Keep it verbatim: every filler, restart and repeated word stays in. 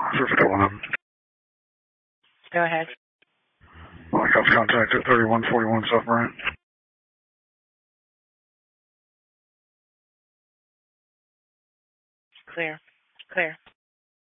Pacific eleven. Go ahead. Black Ops contact at thirty-one forty-one South Brent. Clear. Clear.